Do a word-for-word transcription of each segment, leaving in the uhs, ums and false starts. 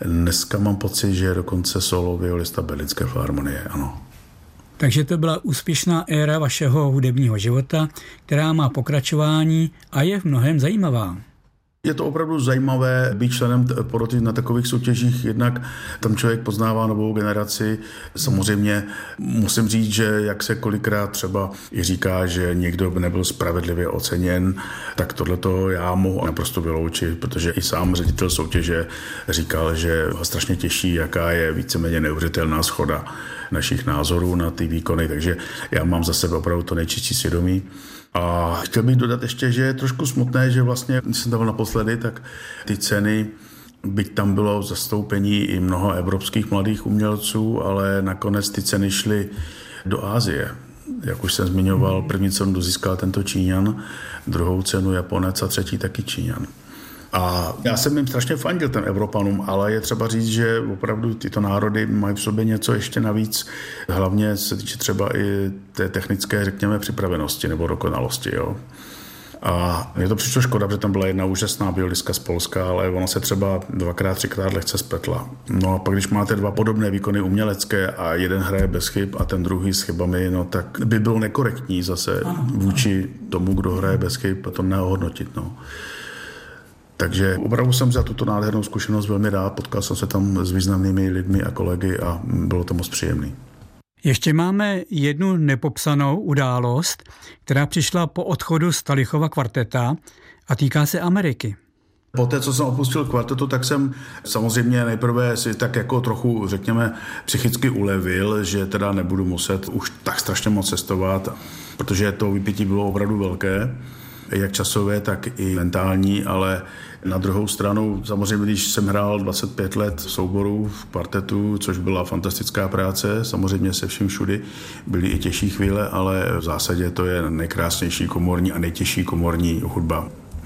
Dneska mám pocit, že je dokonce solo violista Berlínské filharmonie, ano. Takže to byla úspěšná éra vašeho hudebního života, která má pokračování a je v mnohém zajímavá. Je to opravdu zajímavé být členem poroty na takových soutěžích, jednak tam člověk poznává novou generaci. Samozřejmě musím říct, že jak se kolikrát třeba i říká, že někdo nebyl spravedlivě oceněn, tak tohleto já mohu naprosto vyloučit, protože i sám ředitel soutěže říkal, že ho strašně těší, jaká je víceméně neuvěřitelná shoda našich názorů na ty výkony, takže já mám za sebe opravdu to nejčistší svědomí. A chtěl bych dodat ještě, že je trošku smutné, že vlastně, když jsem tam naposledy, tak ty ceny, byť tam bylo zastoupení i mnoho evropských mladých umělců, ale nakonec ty ceny šly do Asie. Jak už jsem zmiňoval, první cenu získal tento Číňan, druhou cenu Japonec a třetí taky Číňan. A já jsem jim strašně fandil těm Evropanům, ale je třeba říct, že opravdu tyto národy mají v sobě něco ještě navíc, hlavně se týče třeba i té technické, řekněme, připravenosti nebo dokonalosti. Jo. A mě to přišlo škoda, protože tam byla jedna úžasná violistka z Polska, ale ona se třeba dvakrát, třikrát lehce spletla. No a pak, když máte dva podobné výkony umělecké a jeden hraje bez chyb a ten druhý s chybami, no tak by bylo nekorektní zase vůči tomu, kdo hraje bez chyb, a to neohodnotit. No. Takže opravdu jsem za tuto nádhernou zkušenost velmi rád. Potkal jsem se tam s významnými lidmi a kolegy a bylo to moc příjemný. Ještě máme jednu nepopsanou událost, která přišla po odchodu z Talichova kvarteta a týká se Ameriky. Poté, co jsem opustil kvartetu, tak jsem samozřejmě nejprve si tak jako trochu, řekněme, psychicky ulevil, že teda nebudu muset už tak strašně moc cestovat, protože to vypětí bylo opravdu velké, jak časové, tak i mentální, ale na druhou stranu, samozřejmě, když jsem hrál dvacet pět let v souboru v kvartetu, což byla fantastická práce, samozřejmě se vším všudy, byly i těžší chvíle, ale v zásadě to je nejkrásnější komorní a nejtěžší komorní hudba.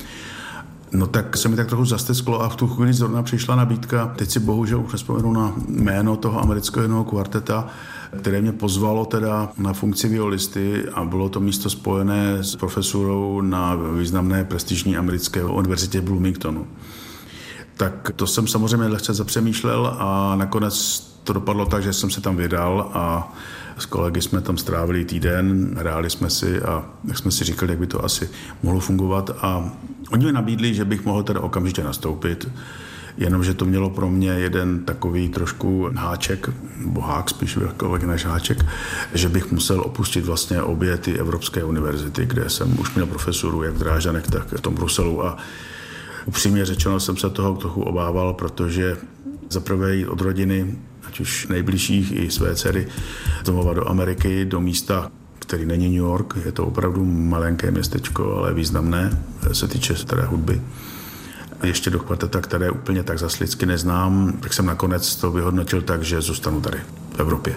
No tak se mi tak trochu zastesklo a v tu chvíli zrovna přišla nabídka, teď si bohužel už nespomenu na jméno toho amerického kvarteta, které mě pozvalo teda na funkci violisty a bylo to místo spojené s profesurou na významné prestižní americké univerzitě Bloomingtonu. Tak to jsem samozřejmě lehce zapřemýšlel a nakonec to dopadlo tak, že jsem se tam vydal a s kolegy jsme tam strávili týden, hráli jsme si a jak jsme si říkali, jak by to asi mohlo fungovat a oni mi nabídli, že bych mohl teda okamžitě nastoupit, jenomže to mělo pro mě jeden takový trošku háček, nebo hák spíš jako než háček, že bych musel opustit vlastně obě ty evropské univerzity, kde jsem už měl profesuru jak v Drážďanech, tak v tom Bruselu a upřímně řečeno jsem se toho trochu obával, protože zaprvé jít od rodiny, ať už nejbližších i své dcery, domova do Ameriky, do místa, který není New York, je to opravdu malinké městečko, ale významné, se týče teda hudby. A ještě do kvarteta, které úplně tak zaslicky neznám, tak jsem nakonec to vyhodnotil tak, že zůstanu tady v Evropě.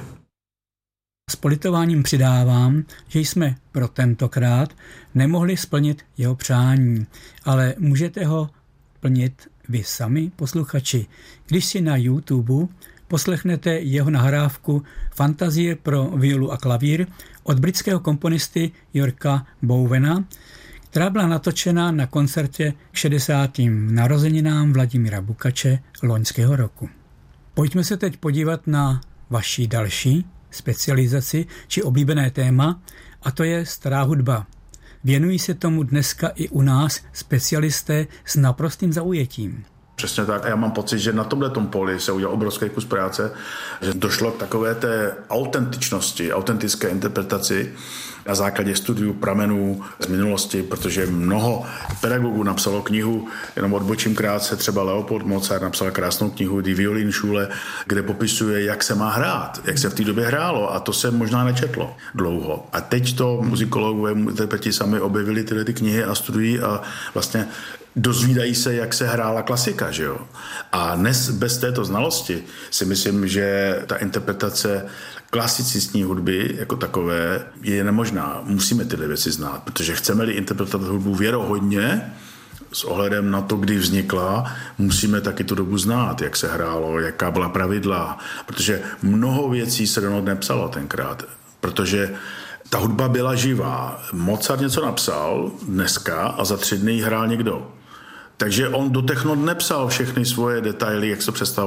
S politováním přidávám, že jsme pro tentokrát nemohli splnit jeho přání, ale můžete ho plnit vy sami, posluchači, když si na YouTube poslechnete jeho nahrávku Fantazie pro violu a klavír od britského komponisty Yorka Bowena, která byla natočena na koncertě k šedesátým narozeninám Vladimíra Bukače loňského roku. Pojďme se teď podívat na vaši další specializaci či oblíbené téma, a to je stará hudba. Věnují se tomu dneska i u nás specialisté s naprostým zaujetím. Přesně tak. A já mám pocit, že na tomhletom poli se udělal obrovský kus práce, že došlo k takové té autentičnosti, autentické interpretaci na základě studiů pramenů z minulosti, protože mnoho pedagogů napsalo knihu, jenom odbočím krátce, třeba Leopold Mozart napsal krásnou knihu Die Violinschule, kde popisuje, jak se má hrát, jak se v té době hrálo a to se možná nečetlo dlouho. A teď to muzikologové, interpreti sami objevili tyhle ty knihy a studují a vlastně dozvídají se, jak se hrála klasika, že jo? A dnes bez této znalosti si myslím, že ta interpretace klasicistní hudby jako takové je nemožná. Musíme tyhle věci znát, protože chceme-li interpretovat hudbu věrohodně, s ohledem na to, kdy vznikla, musíme taky tu dobu znát, jak se hrálo, jaká byla pravidla, protože mnoho věcí se do not nepsalo tenkrát, protože ta hudba byla živá. Mozart něco napsal dneska a za tři dny hrál někdo. Takže on do těch not nepsal všechny svoje detaily, jak se představoval.